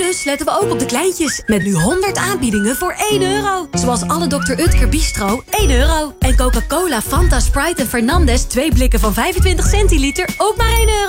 Dus letten we ook op de kleintjes. Met nu 100 aanbiedingen voor 1 euro. Zoals alle Dr. Utker Bistro, 1 euro. En Coca-Cola, Fanta, Sprite en Fernandes 2 blikken van 25 centiliter, ook maar 1 euro.